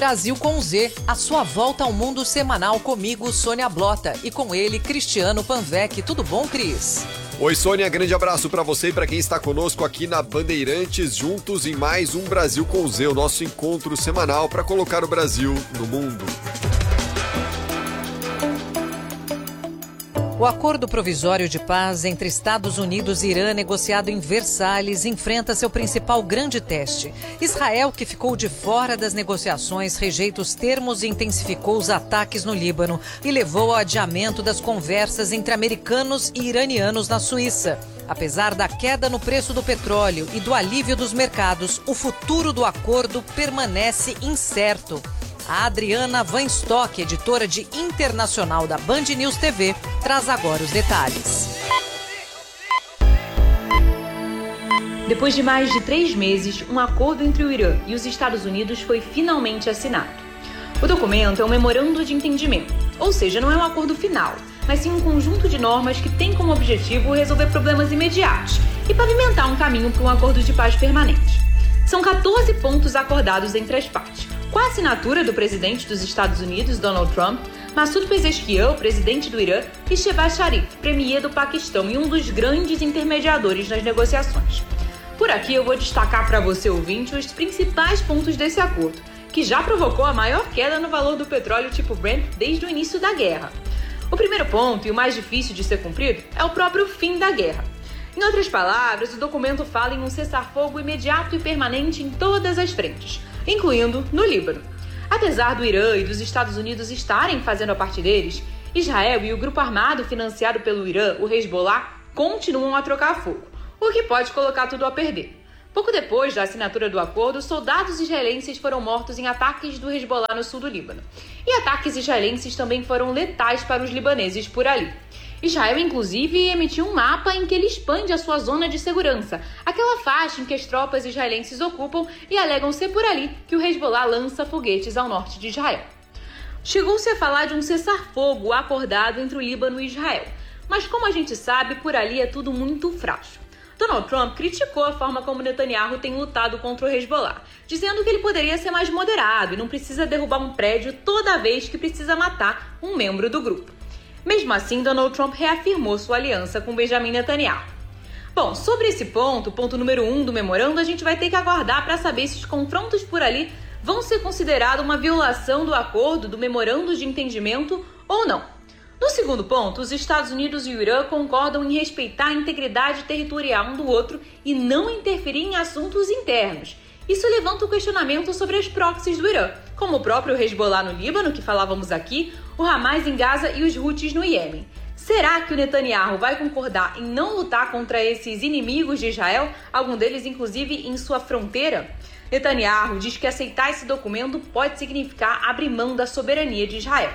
Brasil com Z, a sua volta ao mundo semanal comigo, Sônia Blota, e com ele, Cristiano Panvec. Tudo bom, Cris? Oi, Sônia, grande abraço para você e para quem está conosco aqui na Bandeirantes, juntos em mais um Brasil com Z, o nosso encontro semanal para colocar o Brasil no mundo. O acordo provisório de paz entre Estados Unidos e Irã, negociado em Versalhes, enfrenta seu principal grande teste. Israel, que ficou de fora das negociações, rejeita os termos e intensificou os ataques no Líbano e levou ao adiamento das conversas entre americanos e iranianos na Suíça. Apesar da queda no preço do petróleo e do alívio dos mercados, o futuro do acordo permanece incerto. A Adriana Van Stock, editora de internacional da Band News TV, traz agora os detalhes. Depois de mais de 3 meses, um acordo entre o Irã e os Estados Unidos foi finalmente assinado. O documento é um memorando de entendimento, ou seja, não é um acordo final, mas sim um conjunto de normas que tem como objetivo resolver problemas imediatos e pavimentar um caminho para um acordo de paz permanente. São 14 pontos acordados entre as partes, com a assinatura do presidente dos Estados Unidos, Donald Trump, Masoud Pezeshkian, presidente do Irã, e Shehbaz Sharif, premier do Paquistão e um dos grandes intermediadores nas negociações. Por aqui eu vou destacar para você, ouvinte, os principais pontos desse acordo, que já provocou a maior queda no valor do petróleo tipo Brent desde o início da guerra. O primeiro ponto, e o mais difícil de ser cumprido, é o próprio fim da guerra. Em outras palavras, o documento fala em um cessar-fogo imediato e permanente em todas as frentes, incluindo no Líbano. Apesar do Irã e dos Estados Unidos estarem fazendo a parte deles, Israel e o grupo armado financiado pelo Irã, o Hezbollah, continuam a trocar fogo, o que pode colocar tudo a perder. Pouco depois da assinatura do acordo, soldados israelenses foram mortos em ataques do Hezbollah no sul do Líbano. E ataques israelenses também foram letais para os libaneses por ali. Israel, inclusive, emitiu um mapa em que ele expande a sua zona de segurança, aquela faixa em que as tropas israelenses ocupam, e alegam ser por ali que o Hezbollah lança foguetes ao norte de Israel. Chegou-se a falar de um cessar-fogo acordado entre o Líbano e Israel, mas como a gente sabe, por ali é tudo muito frágil. Donald Trump criticou a forma como Netanyahu tem lutado contra o Hezbollah, dizendo que ele poderia ser mais moderado e não precisa derrubar um prédio toda vez que precisa matar um membro do grupo. Mesmo assim, Donald Trump reafirmou sua aliança com Benjamin Netanyahu. Bom, sobre esse ponto, ponto número 1 do memorando, a gente vai ter que aguardar para saber se os confrontos por ali vão ser considerados uma violação do acordo, do memorando de entendimento ou não. No segundo ponto, os Estados Unidos e o Irã concordam em respeitar a integridade territorial um do outro e não interferir em assuntos internos. Isso levanta o questionamento sobre as proxies do Irã, como o próprio Hezbollah no Líbano, que falávamos aqui, o Hamas em Gaza e os Houthis no Iêmen. Será que o Netanyahu vai concordar em não lutar contra esses inimigos de Israel, algum deles inclusive em sua fronteira? Netanyahu diz que aceitar esse documento pode significar abrir mão da soberania de Israel.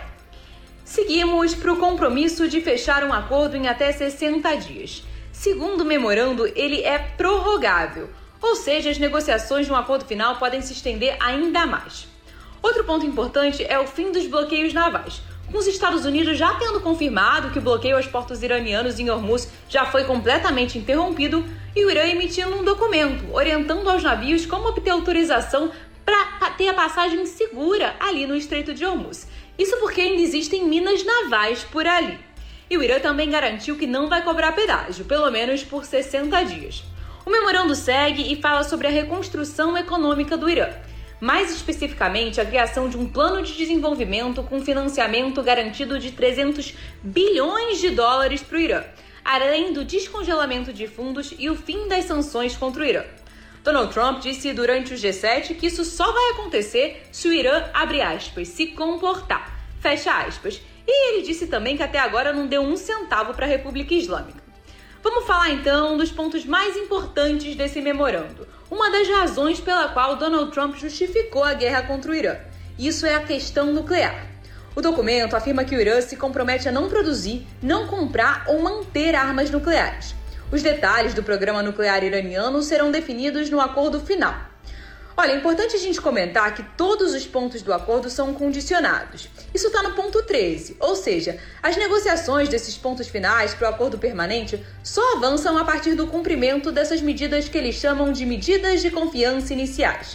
Seguimos para o compromisso de fechar um acordo em até 60 dias. Segundo o memorando, ele é prorrogável, ou seja, as negociações de um acordo final podem se estender ainda mais. Outro ponto importante é o fim dos bloqueios navais, com os Estados Unidos já tendo confirmado que o bloqueio aos portos iranianos em Hormuz já foi completamente interrompido e o Irã emitindo um documento orientando aos navios como obter autorização para ter a passagem segura ali no Estreito de Hormuz. Isso porque ainda existem minas navais por ali. E o Irã também garantiu que não vai cobrar pedágio, pelo menos por 60 dias. O memorando segue e fala sobre a reconstrução econômica do Irã. Mais especificamente, a criação de um plano de desenvolvimento com financiamento garantido de 300 bilhões de dólares para o Irã, além do descongelamento de fundos e o fim das sanções contra o Irã. Donald Trump disse durante o G7 que isso só vai acontecer se o Irã, abre aspas, se comportar, fecha aspas. E ele disse também que até agora não deu um centavo para a República Islâmica. Vamos falar então dos pontos mais importantes desse memorando. Uma das razões pela qual Donald Trump justificou a guerra contra o Irã. Isso é a questão nuclear. O documento afirma que o Irã se compromete a não produzir, não comprar ou manter armas nucleares. Os detalhes do programa nuclear iraniano serão definidos no acordo final. Olha, é importante a gente comentar que todos os pontos do acordo são condicionados. Isso está no ponto 13, ou seja, as negociações desses pontos finais para o acordo permanente só avançam a partir do cumprimento dessas medidas que eles chamam de medidas de confiança iniciais.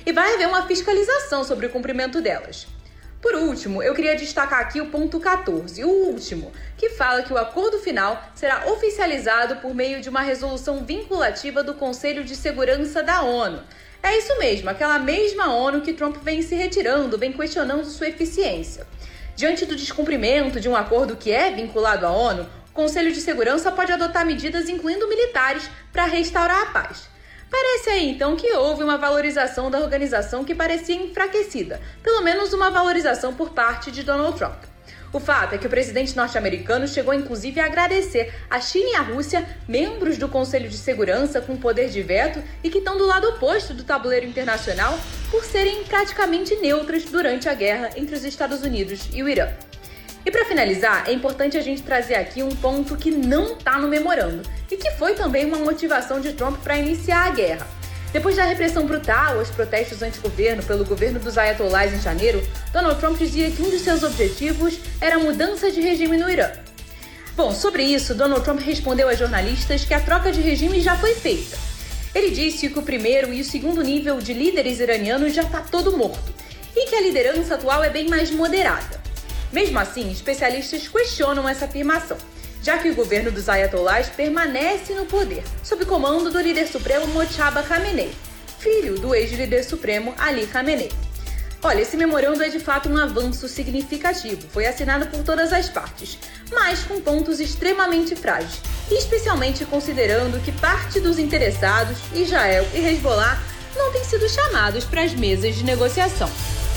e vai haver uma fiscalização sobre o cumprimento delas. Por último, eu queria destacar aqui o ponto 14, o último, que fala que o acordo final será oficializado por meio de uma resolução vinculativa do Conselho de Segurança da ONU. É isso mesmo, aquela mesma ONU que Trump vem se retirando, vem questionando sua eficiência. Diante do descumprimento de um acordo que é vinculado à ONU, o Conselho de Segurança pode adotar medidas, incluindo militares, para restaurar a paz. Parece aí, então, que houve uma valorização da organização que parecia enfraquecida, pelo menos uma valorização por parte de Donald Trump. O fato é que o presidente norte-americano chegou inclusive a agradecer a China e a Rússia, membros do Conselho de Segurança com poder de veto e que estão do lado oposto do tabuleiro internacional, por serem praticamente neutras durante a guerra entre os Estados Unidos e o Irã. E para finalizar, é importante a gente trazer aqui um ponto que não está no memorando e que foi também uma motivação de Trump para iniciar a guerra. Depois da repressão brutal aos protestos anti-governo pelo governo dos Ayatollahs em janeiro, Donald Trump dizia que um de seus objetivos era a mudança de regime no Irã. Bom, sobre isso, Donald Trump respondeu a jornalistas que a troca de regime já foi feita. Ele disse que o primeiro e o segundo nível de líderes iranianos já está todo morto e que a liderança atual é bem mais moderada. Mesmo assim, especialistas questionam essa afirmação, já que o governo dos Ayatollahs permanece no poder, sob comando do líder supremo Mojtaba Khamenei, filho do ex-líder supremo Ali Khamenei. Olha, esse memorando é de fato um avanço significativo, foi assinado por todas as partes, mas com pontos extremamente frágeis, especialmente considerando que parte dos interessados, Israel e Hezbollah, não têm sido chamados para as mesas de negociação.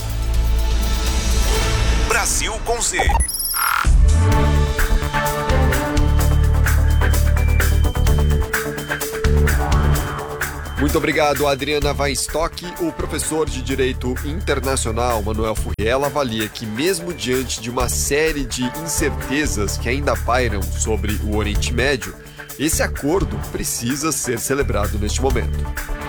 Brasil com Z. Muito obrigado, Adriana Weinstock. O professor de Direito Internacional, Manuel Furriel, avalia que mesmo diante de uma série de incertezas que ainda pairam sobre o Oriente Médio, esse acordo precisa ser celebrado neste momento.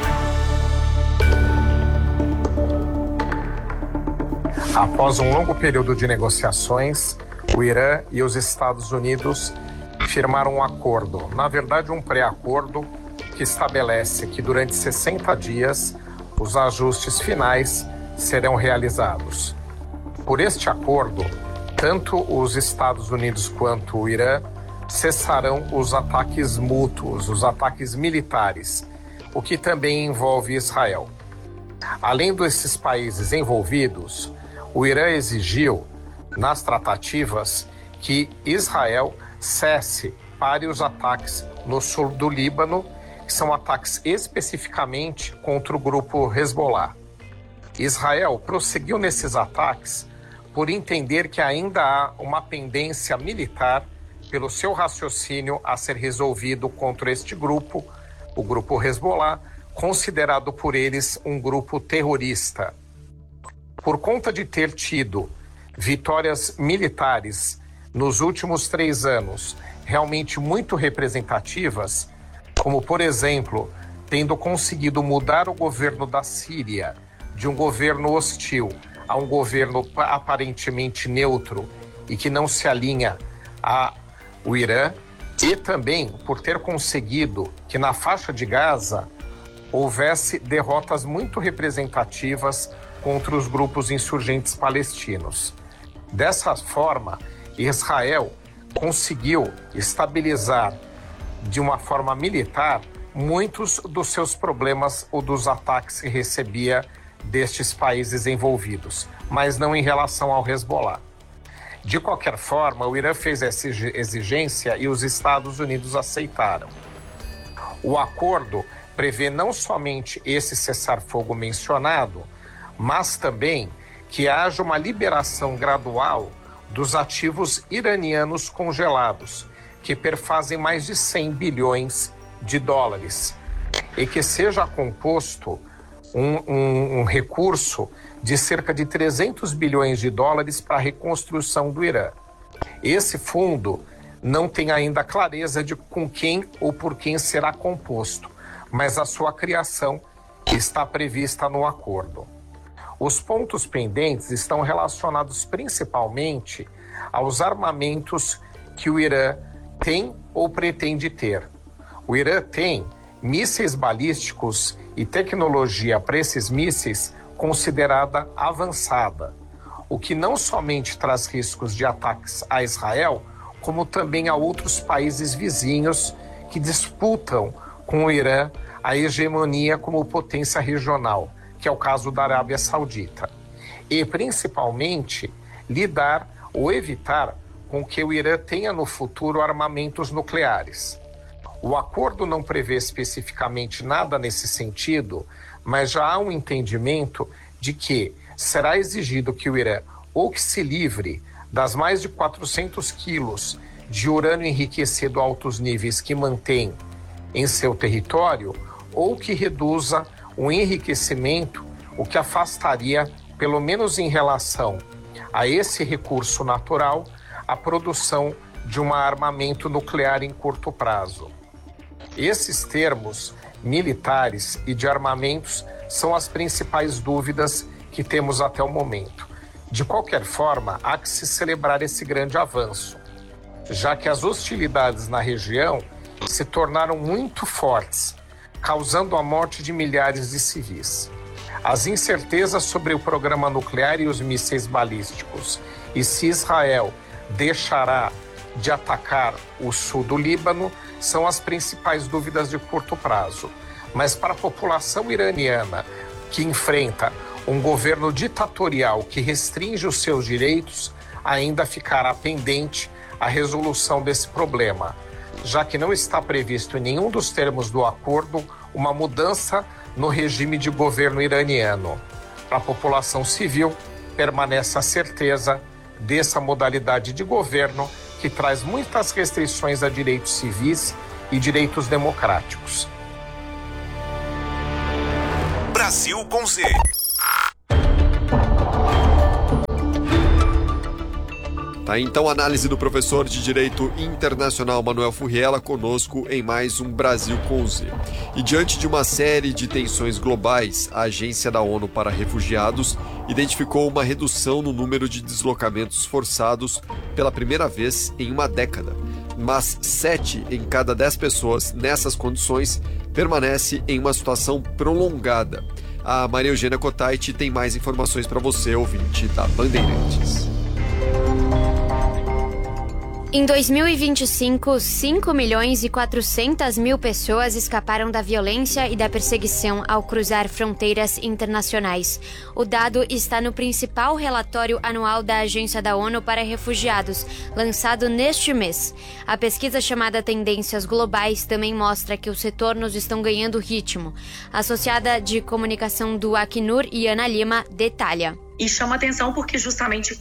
Após um longo período de negociações, o Irã e os Estados Unidos firmaram um acordo, na verdade um pré-acordo, que estabelece que durante 60 dias os ajustes finais serão realizados. Por este acordo, tanto os Estados Unidos quanto o Irã cessarão os ataques mútuos, os ataques militares, o que também envolve Israel. Além desses países envolvidos, o Irã exigiu, nas tratativas, que Israel cesse pare os ataques no sul do Líbano, que são ataques especificamente contra o grupo Hezbollah. Israel prosseguiu nesses ataques por entender que ainda há uma pendência militar pelo seu raciocínio a ser resolvido contra este grupo, o grupo Hezbollah, considerado por eles um grupo terrorista. Por conta de ter tido vitórias militares nos últimos 3 anos realmente muito representativas, como, por exemplo, tendo conseguido mudar o governo da Síria de um governo hostil a um governo aparentemente neutro e que não se alinha ao Irã, e também por ter conseguido que na faixa de Gaza houvesse derrotas muito representativas contra os grupos insurgentes palestinos. Dessa forma, Israel conseguiu estabilizar de uma forma militar muitos dos seus problemas ou dos ataques que recebia destes países envolvidos, mas não em relação ao Hezbollah. De qualquer forma, o Irã fez essa exigência e os Estados Unidos aceitaram. O acordo prevê não somente esse cessar-fogo mencionado, mas também que haja uma liberação gradual dos ativos iranianos congelados, que perfazem mais de 100 bilhões de dólares, e que seja composto um recurso de cerca de 300 bilhões de dólares para a reconstrução do Irã. Esse fundo não tem ainda clareza de com quem ou por quem será composto, mas a sua criação está prevista no acordo. Os pontos pendentes estão relacionados principalmente aos armamentos que o Irã tem ou pretende ter. O Irã tem mísseis balísticos e tecnologia para esses mísseis considerada avançada, o que não somente traz riscos de ataques a Israel, como também a outros países vizinhos que disputam com o Irã a hegemonia como potência regional, que é o caso da Arábia Saudita. E, principalmente, lidar ou evitar com que o Irã tenha no futuro armamentos nucleares. O acordo não prevê especificamente nada nesse sentido, mas já há um entendimento de que será exigido que o Irã ou que se livre das mais de 400 quilos de urânio enriquecido a altos níveis que mantém em seu território, ou que reduza o enriquecimento, o que afastaria, pelo menos em relação a esse recurso natural, a produção de um armamento nuclear em curto prazo. Esses termos militares e de armamentos são as principais dúvidas que temos até o momento. De qualquer forma, há que se celebrar esse grande avanço, já que as hostilidades na região se tornaram muito fortes, causando a morte de milhares de civis. As incertezas sobre o programa nuclear e os mísseis balísticos e se Israel deixará de atacar o sul do Líbano são as principais dúvidas de curto prazo. Mas para a população iraniana, que enfrenta um governo ditatorial que restringe os seus direitos, ainda ficará pendente a resolução desse problema, já que não está previsto em nenhum dos termos do acordo uma mudança no regime de governo iraniano. Para a população civil, permanece a certeza dessa modalidade de governo que traz muitas restrições a direitos civis e direitos democráticos. Brasil com Z. Tá, então, a análise do professor de Direito Internacional Manuel Furriela conosco em mais um Brasil com Z. E diante de uma série de tensões globais, a Agência da ONU para Refugiados identificou uma redução no número de deslocamentos forçados pela primeira vez em uma década. Mas 7 em cada 10 pessoas nessas condições permanece em uma situação prolongada. A Maria Eugênia Cotaiti tem mais informações para você, ouvinte da Bandeirantes. Em 2025, 5.400.000 pessoas escaparam da violência e da perseguição ao cruzar fronteiras internacionais. O dado está no principal relatório anual da Agência da ONU para Refugiados, lançado neste mês. A pesquisa chamada Tendências Globais também mostra que os retornos estão ganhando ritmo. A associada de comunicação do Acnur, Ana Lima, detalha. E chama atenção porque justamente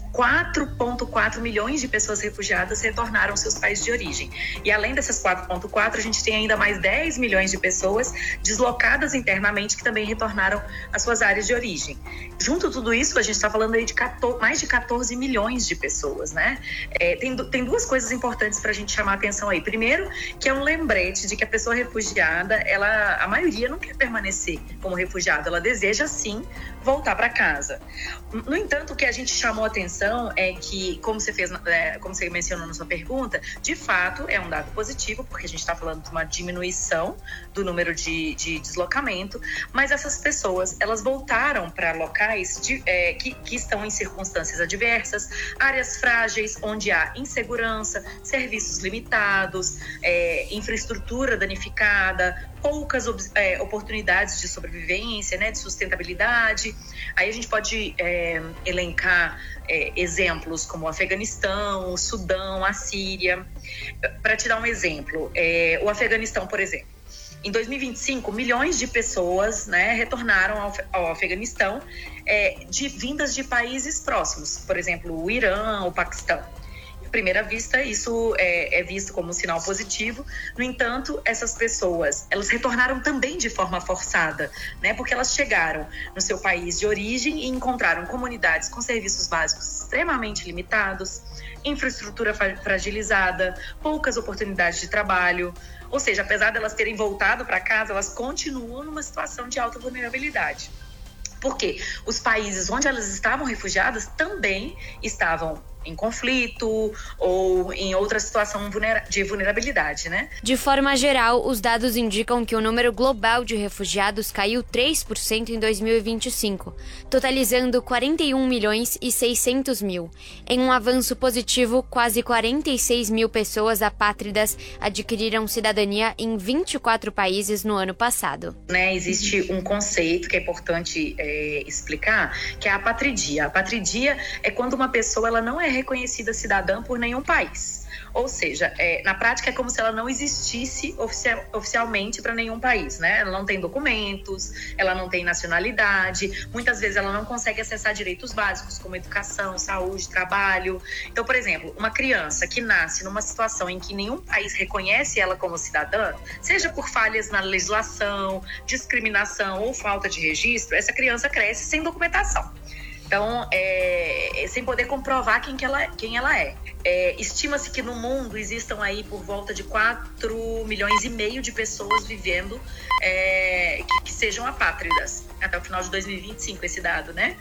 4,4 milhões de pessoas refugiadas retornaram aos seus países de origem. E além dessas 4,4, a gente tem ainda mais 10 milhões de pessoas deslocadas internamente que também retornaram às suas áreas de origem. Junto a tudo isso, a gente está falando aí de mais de 14 milhões de pessoas, né? Tem duas coisas importantes para a gente chamar a atenção aí. Primeiro, que é um lembrete de que a pessoa refugiada, a maioria não quer permanecer como refugiada, ela deseja sim voltar para casa. No entanto, o que a gente chamou a atenção é que, como você mencionou na sua pergunta, de fato é um dado positivo, porque a gente está falando de uma diminuição do número de deslocamento, mas essas pessoas, elas voltaram para locais que estão em circunstâncias adversas, áreas frágeis, onde há insegurança, serviços limitados, infraestrutura danificada, poucas oportunidades de sobrevivência, né, de sustentabilidade. Aí a gente pode elencar exemplos como o Afeganistão, o Sudão, a Síria. Para te dar um exemplo, o Afeganistão, por exemplo. Em 2025, milhões de pessoas, né, retornaram ao Afeganistão vindas de países próximos, por exemplo, o Irã, o Paquistão. À primeira vista, isso é visto como um sinal positivo. No entanto, essas pessoas, elas retornaram também de forma forçada, né? Porque elas chegaram no seu país de origem e encontraram comunidades com serviços básicos extremamente limitados, infraestrutura fragilizada, poucas oportunidades de trabalho. Ou seja, apesar de elas terem voltado para casa, elas continuam numa situação de alta vulnerabilidade. Porque os países onde elas estavam refugiadas também estavam em conflito ou em outra situação de vulnerabilidade, né? De forma geral, os dados indicam que o número global de refugiados caiu 3% em 2025, totalizando 41 milhões e 600 mil. Em um avanço positivo, quase 46 mil pessoas apátridas adquiriram cidadania em 24 países no ano passado. Existe um conceito que é importante explicar, que é a apatridia. A apatridia é quando uma pessoa ela não é reconhecida cidadã por nenhum país. Ou seja, na prática é como se ela não existisse oficialmente para nenhum país, né? Ela não tem documentos, ela não tem nacionalidade, muitas vezes ela não consegue acessar direitos básicos como educação, saúde, trabalho. Então, por exemplo, uma criança que nasce numa situação em que nenhum país reconhece ela como cidadã, seja por falhas na legislação, discriminação ou falta de registro, essa criança cresce sem documentação. Então, sem poder comprovar quem ela é. Estima-se que no mundo existam aí por volta de 4,5 milhões de pessoas vivendo que sejam apátridas. Até o final de 2025, esse dado, né?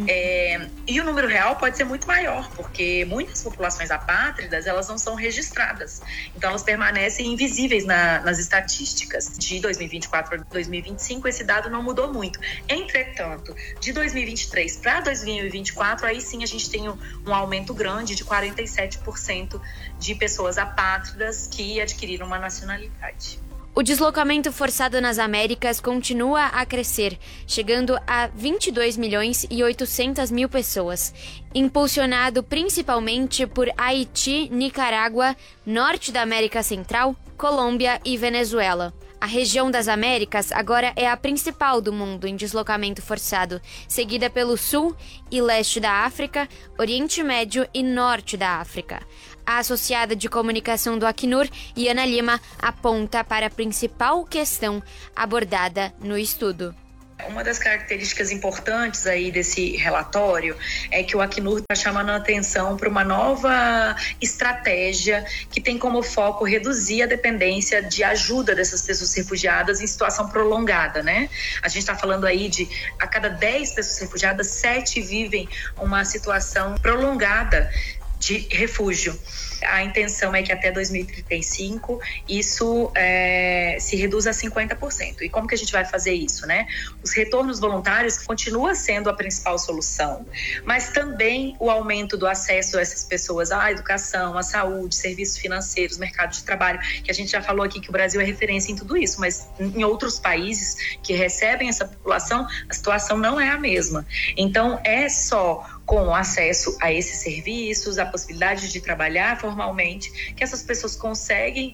E o número real pode ser muito maior, porque muitas populações apátridas, elas não são registradas. Então, elas permanecem invisíveis nas estatísticas. De 2024 para 2025, esse dado não mudou muito. Entretanto, de 2023 para 2024, aí sim a gente tem um aumento grande de 47% de pessoas apátridas que adquiriram uma nacionalidade. O deslocamento forçado nas Américas continua a crescer, chegando a 22 milhões e 800 mil pessoas, impulsionado principalmente por Haiti, Nicarágua, Norte da América Central, Colômbia e Venezuela. A região das Américas agora é a principal do mundo em deslocamento forçado, seguida pelo Sul e Leste da África, Oriente Médio e Norte da África. A associada de comunicação do Acnur, Iana Lima, aponta para a principal questão abordada no estudo. Uma das características importantes aí desse relatório é que o Acnur está chamando a atenção para uma nova estratégia que tem como foco reduzir a dependência de ajuda dessas pessoas refugiadas em situação prolongada, né? A gente está falando aí de a cada 10 pessoas refugiadas, 7 vivem uma situação prolongada de refúgio. A intenção é que até 2035 isso se reduza a 50%. E como que a gente vai fazer isso, né? Os retornos voluntários continuam sendo a principal solução, mas também o aumento do acesso a essas pessoas à educação, à saúde, serviços financeiros, mercado de trabalho, que a gente já falou aqui que o Brasil é referência em tudo isso, mas em outros países que recebem essa população, a situação não é a mesma. Então, é só com acesso a esses serviços, a possibilidade de trabalhar formalmente, que essas pessoas conseguem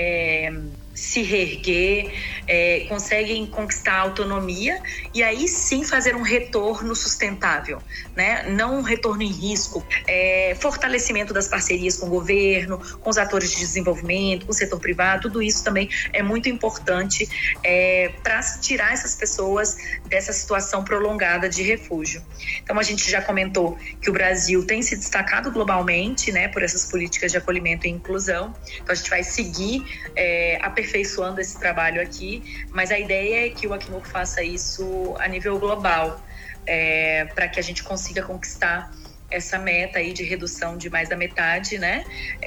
se reerguer, conseguem conquistar a autonomia e aí sim fazer um retorno sustentável, né? Não um retorno em risco. Fortalecimento das parcerias com o governo, com os atores de desenvolvimento, com o setor privado, tudo isso também é muito importante para tirar essas pessoas dessa situação prolongada de refúgio. Então a gente já comentou que o Brasil tem se destacado globalmente, né, por essas políticas de acolhimento e inclusão. Então a gente vai seguir aperfeiçoando esse trabalho aqui, mas a ideia é que o Acnur faça isso a nível global, para que a gente consiga conquistar essa meta aí de redução de mais da metade, né,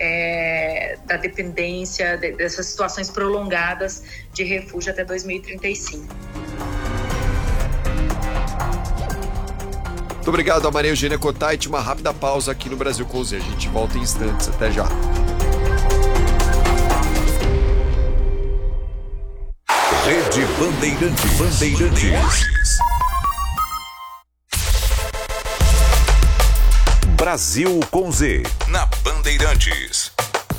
da dependência dessas situações prolongadas de refúgio até 2035. Muito obrigado a Maria Eugênia Cottait. Uma rápida pausa aqui no Brasil com Z. A gente volta em instantes. Até já. Rede Bandeirantes. Brasil com Z. Na Bandeirantes.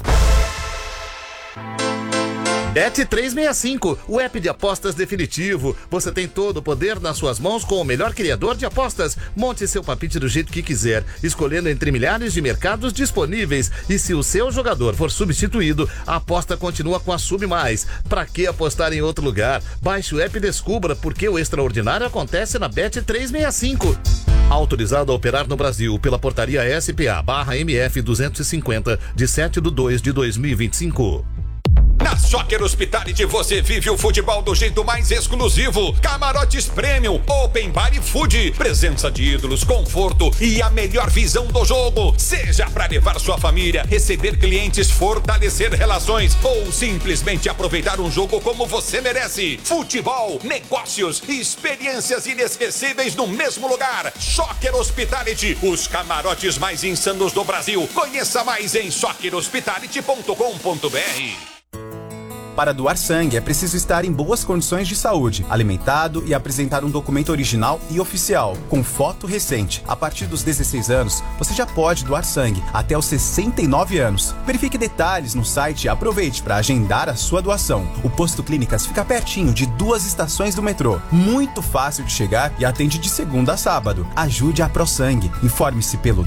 Bet365, o app de apostas definitivo. Você tem todo o poder nas suas mãos com o melhor criador de apostas. Monte seu palpite do jeito que quiser, escolhendo entre milhares de mercados disponíveis. E se o seu jogador for substituído, a aposta continua com a Sub+. Pra que apostar em outro lugar? Baixe o app e descubra porque o extraordinário acontece na Bet365. Autorizado a operar no Brasil pela portaria SPA/MF 250 de 7/2/2025. Na Na Soccer Hospitality você vive o futebol do jeito mais exclusivo. Camarotes Premium, Open Bar e Food. Presença de ídolos, conforto e a melhor visão do jogo. Seja para levar sua família, receber clientes, fortalecer relações ou simplesmente aproveitar um jogo como você merece. Futebol, negócios e experiências inesquecíveis no mesmo lugar. Soccer Hospitality, os camarotes mais insanos do Brasil. Conheça mais em soccerhospitality.com.br. Para doar sangue é preciso estar em boas condições de saúde, alimentado e apresentar um documento original e oficial, com foto recente. A partir dos 16 anos, você já pode doar sangue, até os 69 anos. Verifique detalhes no site e aproveite para agendar a sua doação. O Posto Clínicas fica pertinho de 2 estações do metrô. Muito fácil de chegar e atende de segunda a sábado. Ajude a ProSangue. Informe-se pelo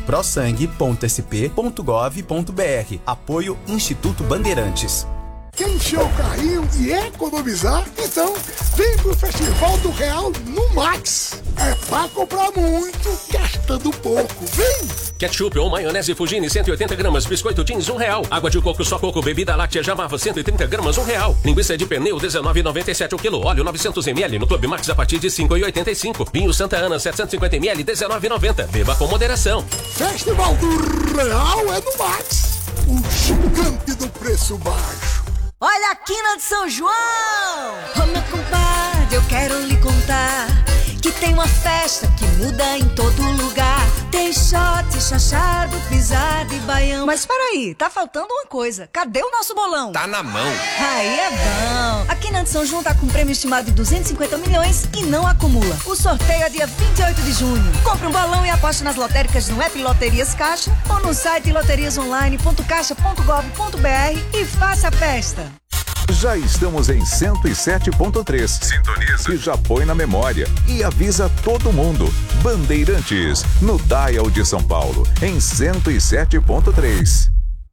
prosangue.sp.gov.br. Apoio Instituto Bandeirantes. Quer encher o carrinho e economizar? Então, vem pro Festival do Real no Max. É pra comprar muito, gastando pouco. Vem! Ketchup ou maionese Fugini, 180 gramas. Biscoito jeans, R$1. Água de coco, só coco. Bebida láctea Jamava, 130 gramas, R$1. Linguiça de pernil, R$19,97 o quilo. Óleo, 900 ml no Clube Max a partir de R$5,85. Vinho Santa Ana, 750 ml, R$19,90. Beba com moderação. Festival do Real é no Max. O gigante do preço baixo. Olha a quina de São João! Ô meu compadre, eu quero lhe contar que tem uma festa que muda em todo lugar. Tem shot, chachado, pisada e baião. Mas peraí, tá faltando uma coisa. Cadê o nosso bolão? Tá na mão. Aí é bom. A quina de São João tá com um prêmio estimado de 250 milhões e não acumula. O sorteio é dia 28 de junho. Compre um bolão e aposte nas lotéricas no app Loterias Caixa ou no site loteriasonline.caixa.gov.br e faça a festa. Já estamos em 107.3. Sintoniza. E já põe na memória. E avisa todo mundo. Bandeirantes, no Dial de São Paulo, em 107.3.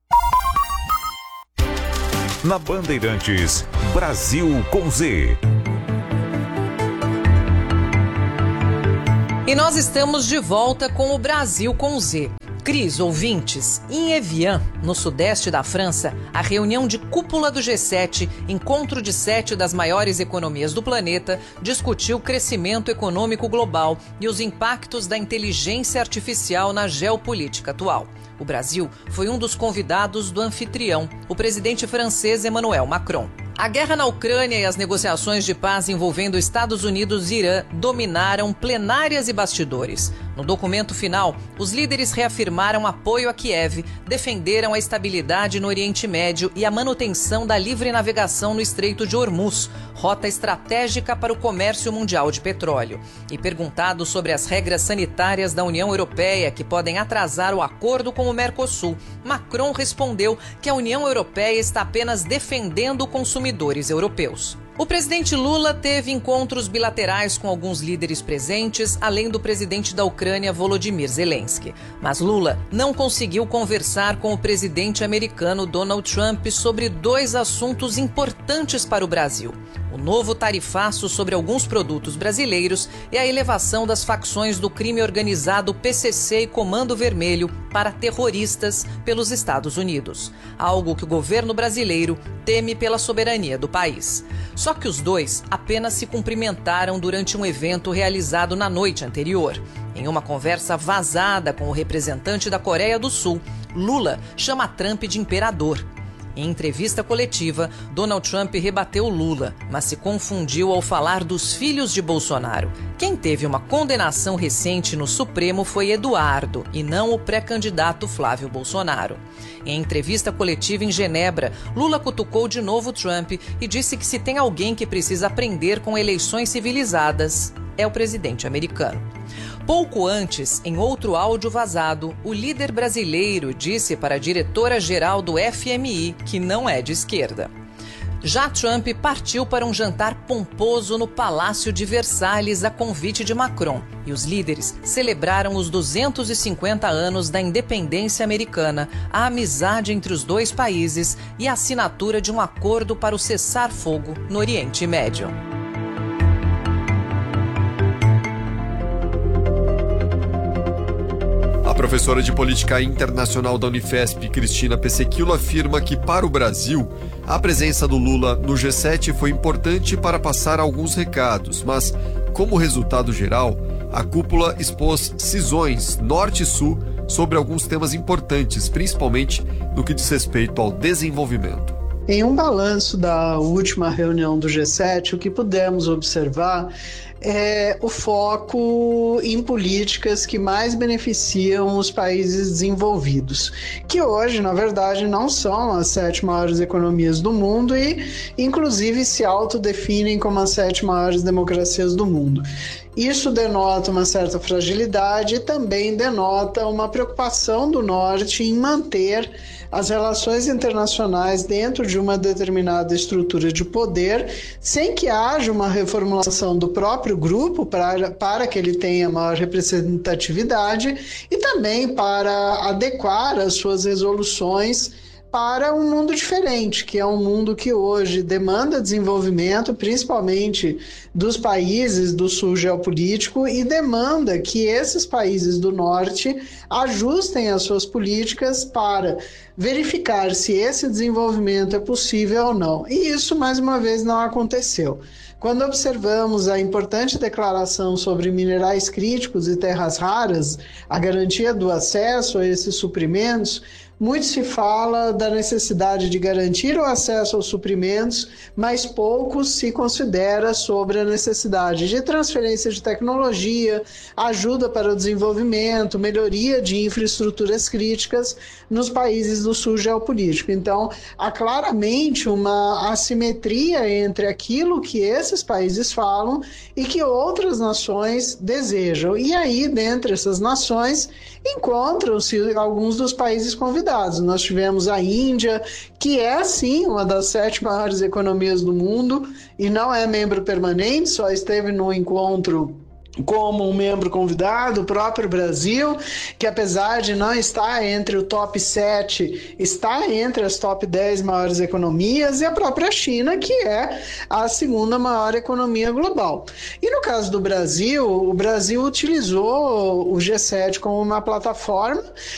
Na Bandeirantes, Brasil com Z. E nós estamos de volta com o Brasil com Z. Cris, ouvintes, em Evian, no sudeste da França, a reunião de cúpula do G7, encontro de 7 das maiores economias do planeta, discutiu o crescimento econômico global e os impactos da inteligência artificial na geopolítica atual. O Brasil foi um dos convidados do anfitrião, o presidente francês Emmanuel Macron. A guerra na Ucrânia e as negociações de paz envolvendo Estados Unidos e Irã dominaram plenárias e bastidores. No documento final, os líderes reafirmaram apoio a Kiev, defenderam a estabilidade no Oriente Médio e a manutenção da livre navegação no Estreito de Hormuz, rota estratégica para o comércio mundial de petróleo. E perguntado sobre as regras sanitárias da União Europeia que podem atrasar o acordo com o Mercosul, Macron respondeu que a União Europeia está apenas defendendo consumidores europeus. O presidente Lula teve encontros bilaterais com alguns líderes presentes, além do presidente da Ucrânia, Volodymyr Zelensky. Mas Lula não conseguiu conversar com o presidente americano Donald Trump sobre 2 assuntos importantes para o Brasil: o novo tarifaço sobre alguns produtos brasileiros e a elevação das facções do crime organizado PCC e Comando Vermelho para terroristas pelos Estados Unidos, algo que o governo brasileiro teme pela soberania do país. Só que os dois apenas se cumprimentaram durante um evento realizado na noite anterior. Em uma conversa vazada com o representante da Coreia do Sul, Lula chama Trump de imperador. Em entrevista coletiva, Donald Trump rebateu Lula, mas se confundiu ao falar dos filhos de Bolsonaro. Quem teve uma condenação recente no Supremo foi Eduardo, e não o pré-candidato Flávio Bolsonaro. Em entrevista coletiva em Genebra, Lula cutucou de novo Trump e disse que se tem alguém que precisa aprender com eleições civilizadas, é o presidente americano. Pouco antes, em outro áudio vazado, o líder brasileiro disse para a diretora-geral do FMI que não é de esquerda. Já Trump partiu para um jantar pomposo no Palácio de Versalhes a convite de Macron, e os líderes celebraram os 250 anos da independência americana, a amizade entre os dois países e a assinatura de um acordo para o cessar-fogo no Oriente Médio. A Professora de Política Internacional da Unifesp, Cristina Pesequilo, afirma que, para o Brasil, a presença do Lula no G7 foi importante para passar alguns recados, mas, como resultado geral, a cúpula expôs cisões norte e sul sobre alguns temas importantes, principalmente no que diz respeito ao desenvolvimento. Em um balanço da última reunião do G7, o que pudemos observar é o foco em políticas que mais beneficiam os países desenvolvidos, que hoje, na verdade, não são as 7 maiores economias do mundo e, inclusive, se autodefinem como as 7 maiores democracias do mundo. Isso denota uma certa fragilidade e também denota uma preocupação do Norte em manter as relações internacionais dentro de uma determinada estrutura de poder, sem que haja uma reformulação do próprio grupo para que ele tenha maior representatividade e também para adequar as suas resoluções para um mundo diferente, que é um mundo que hoje demanda desenvolvimento, principalmente dos países do sul geopolítico, e demanda que esses países do norte ajustem as suas políticas para verificar se esse desenvolvimento é possível ou não. E isso, mais uma vez, não aconteceu. Quando observamos a importante declaração sobre minerais críticos e terras raras, a garantia do acesso a esses suprimentos, muito se fala da necessidade de garantir o acesso aos suprimentos, mas pouco se considera sobre a necessidade de transferência de tecnologia, ajuda para o desenvolvimento, melhoria de infraestruturas críticas nos países do sul geopolítico. Então, há claramente uma assimetria entre aquilo que esses países falam e que outras nações desejam. E aí, dentre essas nações, encontram-se alguns dos países convidados. Nós tivemos a Índia, que é sim uma das 7 maiores economias do mundo e não é membro permanente, só esteve no encontro como um membro convidado, o próprio Brasil, que apesar de não estar entre o top 7, está entre as top 10 maiores economias, e a própria China, que é a 2ª maior economia global. E no caso do Brasil, o Brasil utilizou o G7 como uma plataforma